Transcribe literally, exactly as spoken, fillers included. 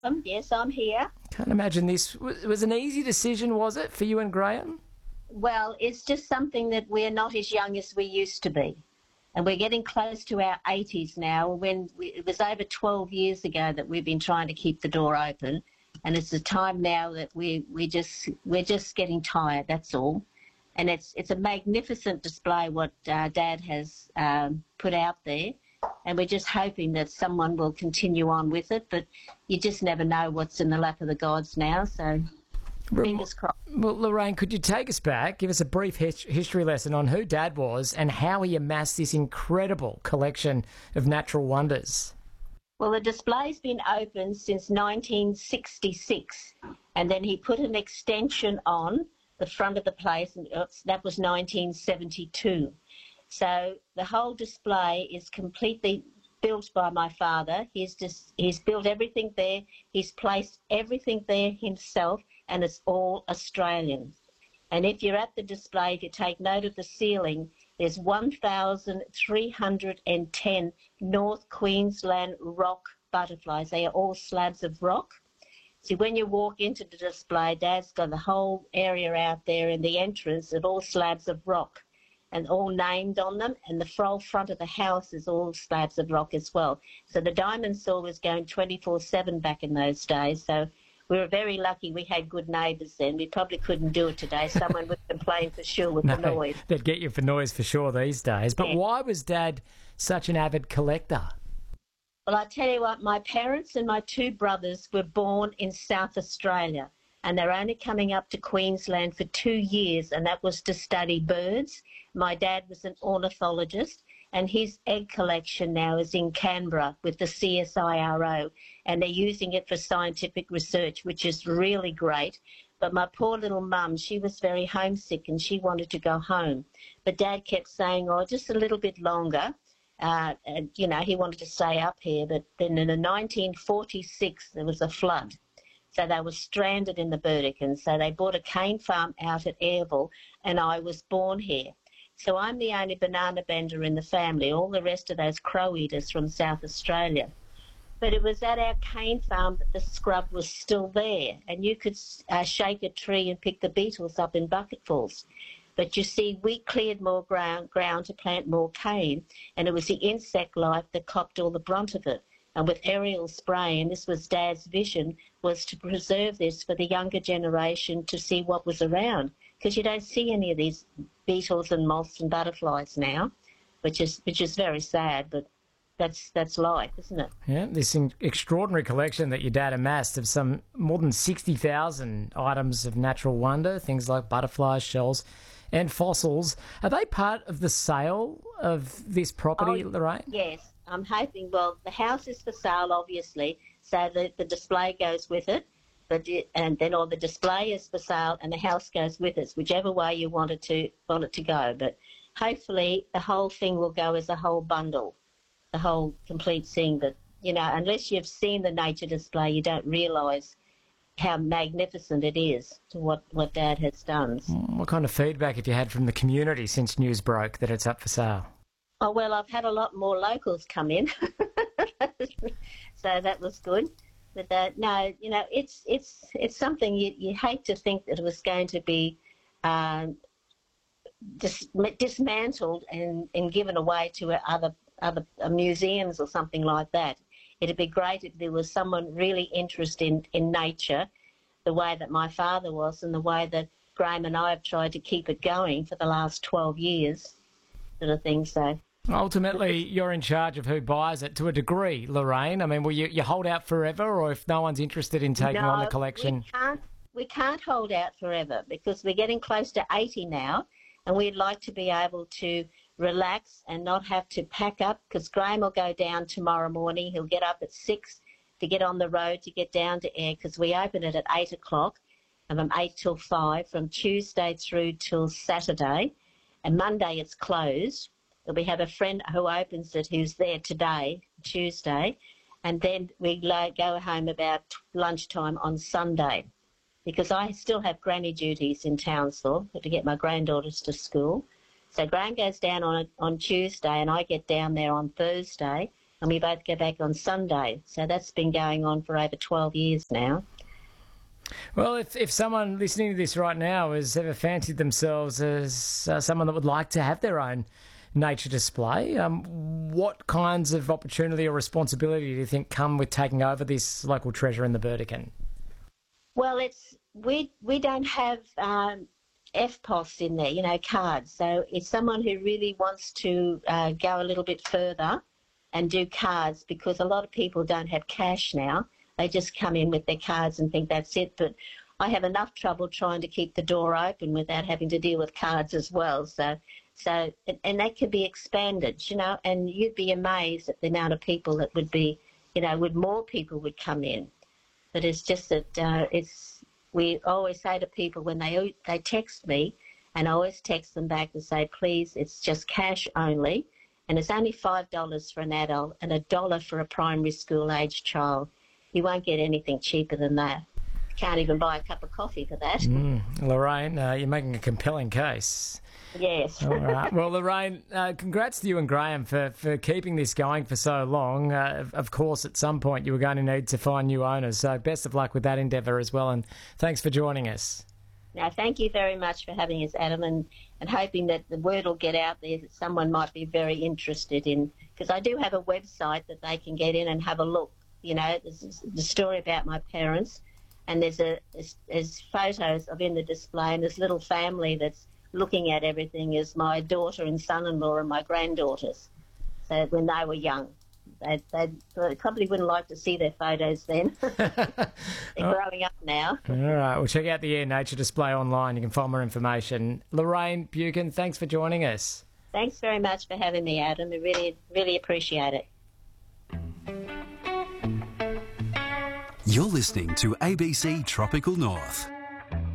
Um, yes, I'm here. Can't imagine this was, was an easy decision, was it, for you and Graham? Well, it's just something that we're not as young as we used to be. And we're getting close to our eighties now. When we, it was over twelve years ago that we've been trying to keep the door open. And it's the time now that we, we just, we're just getting tired, that's all. And it's, it's a magnificent display what uh, Dad has um, put out there. And we're just hoping that someone will continue on with it. But you just never know what's in the lap of the gods now. So fingers crossed. Well, Lorraine, could you take us back, give us a brief his- history lesson on who Dad was and how he amassed this incredible collection of natural wonders? Well, the display's been open since nineteen sixty-six, and then he put an extension on the front of the place, and that was nineteen seventy-two. So the whole display is completely built by my father. He's just, he's built everything there. He's placed everything there himself, and it's all Australian. And if you're at the display, if you take note of the ceiling, there's one thousand three hundred ten North Queensland rock butterflies. They are all slabs of rock. See, when you walk into the display, Dad's got the whole area out there in the entrance of all slabs of rock, and all named on them, and the whole front of the house is all slabs of rock as well. So the diamond saw was going twenty-four seven back in those days, so we were very lucky we had good neighbours then. We probably couldn't do it today. Someone would complain for sure with No, the noise. they'd get you for noise for sure these days. But Yeah. why was Dad such an avid collector? Well, I tell you what, my parents and my two brothers were born in South Australia, and they're only coming up to Queensland for two years, and that was to study birds. My dad was an ornithologist, and his egg collection now is in Canberra with the C S I R O, and they're using it for scientific research, which is really great. But my poor little mum, she was very homesick and she wanted to go home. But Dad kept saying, oh, just a little bit longer. Uh, and, you know, he wanted to stay up here. But then in the nineteen forty-six, there was a flood. So they were stranded in the Burdekin. So they bought a cane farm out at Airville, and I was born here. So I'm the only banana bender in the family. All the rest of those crow eaters from South Australia. But it was at our cane farm that the scrub was still there, and you could uh, shake a tree and pick the beetles up in bucketfuls. But you see, we cleared more ground, ground to plant more cane, and it was the insect life that copped all the brunt of it. And with aerial spray, and this was Dad's vision, was to preserve this for the younger generation to see what was around. Because you don't see any of these beetles and moths and butterflies now, which is which is very sad, but that's that's life, isn't it? Yeah, this in- extraordinary collection that your dad amassed of some more than sixty thousand items of natural wonder, things like butterflies, shells and fossils. Are they part of the sale of this property, Oh, Lorraine? yes, I'm hoping. Well, the house is for sale, obviously, so the, the display goes with it. But it, and then all the display is for sale, and the house goes with us, whichever way you want it to want it to go. But hopefully, the whole thing will go as a whole bundle, the whole complete thing. But you know, unless you've seen the nature display, you don't realise how magnificent it is to what, what Dad has done. What kind of feedback have you had from the community since news broke that it's up for sale? Oh, well, I've had a lot more locals come in, so that was good. But uh, no, you know, it's it's it's something you, you hate to think that it was going to be um, dis- dismantled and, and given away to other other uh, museums or something like that. It'd be great if there was someone really interested in, in nature, the way that my father was, and the way that Graham and I have tried to keep it going for the last twelve years, sort of thing. So. Ultimately, you're in charge of who buys it to a degree, Lorraine. I mean, will you, you hold out forever, or if no one's interested in taking no, on the collection? we can't, we can't hold out forever because we're getting close to eighty now, and we'd like to be able to relax and not have to pack up, because Graham will go down tomorrow morning. He'll get up at six to get on the road to get down to Ayr, because we open it at eight o'clock, and from eight till five, from Tuesday through till Saturday, and Monday it's closed. We have a friend who opens it who's there today, Tuesday, and then we go home about lunchtime on Sunday, because I still have granny duties in Townsville to get my granddaughters to school. So Graham goes down on on Tuesday, and I get down there on Thursday, and we both go back on Sunday. So that's been going on for over twelve years now. Well, if, if someone listening to this right now has ever fancied themselves as uh, someone that would like to have their own nature display, um, what kinds of opportunity or responsibility do you think come with taking over this local treasure in the Burdekin? Well, it's we we don't have um, F P O S in there, you know, cards. So it's someone who really wants to uh, go a little bit further and do cards, because a lot of people don't have cash now. They just come in with their cards and think that's it. But I have enough trouble trying to keep the door open without having to deal with cards as well. So, so and that could be expanded, you know, and you'd be amazed at the amount of people that would be, you know, would more people would come in. But it's just that uh, it's, we always say to people when they they text me, and I always text them back and say, please, it's just cash only, and it's only five dollars for an adult and a dollar for a primary school age child. You won't get anything cheaper than that. Can't even buy a cup of coffee for that. Mm, Lorraine, uh, you're making a compelling case. Yes. All right. Well, Lorraine, uh, congrats to you and Graham for, for keeping this going for so long. Uh, of course, at some point you were going to need to find new owners, so best of luck with that endeavour as well, and thanks for joining us. No, thank you very much for having us, Adam, and, and hoping that the word will get out there that someone might be very interested in, because I do have a website that they can get in and have a look. You know, there's the story about my parents, and there's a there's, there's photos of in the display, and this little family that's looking at everything is my daughter and son-in-law and my granddaughters. So when they were young, they they probably wouldn't like to see their photos then. They're growing up now. All right, well, check out the Air Nature display online. You can find more information. Lorraine Buchan, thanks for joining us. Thanks very much for having me, Adam. We really, really appreciate it. You're listening to A B C Tropical North.